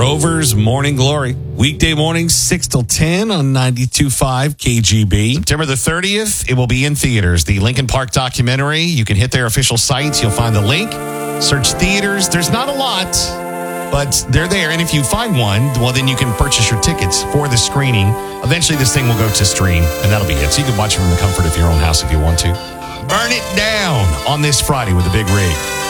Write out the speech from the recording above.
Rover's Morning Glory. Weekday mornings, 6 till 10 on 92.5 KGB. September the 30th, it will be in theaters. The Lincoln Park documentary. You can hit their official sites. You'll find the link. Search theaters. There's not a lot, but they're there. And if you find one, well, then you can purchase your tickets for the screening. Eventually, this thing will go to stream, and that'll be it. So you can watch it from the comfort of your own house if you want to. Burn it down on this Friday with a big rig.